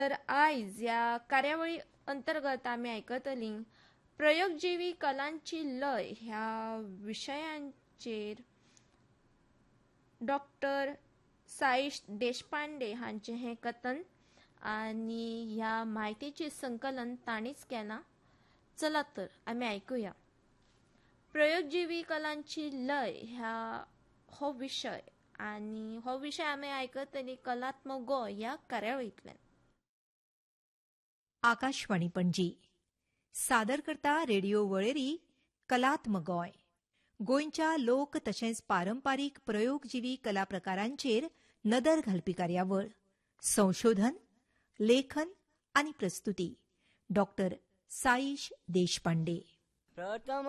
तर आयज या कार्यावळी अंतर्गत आम्ही आयकतली प्रयोगजीवी कलांची लय ह्या विशयांचेर डॉक्टर साईश देशपांडे हांचे हे कथन आणि ह्या माहितीचे संकलन ताणीच केला. चला तर आम्ही ऐकूया. प्रयोगजीवी कलांची लय हो विषय आणि हो विषय आम्ही ऐकतली कलात्मक गोय या कार्यावळींतल्यान. आकाशवाणी पणजी सादर करता रेडिओ वळेरी कलात्मक गोय. गोंयच्या लोक तशेंच पारंपारीक प्रयोगजीवी कला प्रकारांचेर नदर घालपी कार्यावळ. संशोधन, लेखन आनी प्रस्तुती डॉक्टर साईश देशपांडे. प्रथम